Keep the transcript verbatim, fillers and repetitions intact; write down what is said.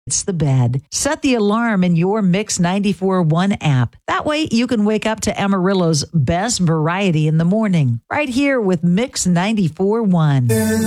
It's the bed. Set the alarm in your Mix ninety-four point one app. That way you can wake up to Amarillo's best variety in the morning. Right here with Mix ninety-four point one.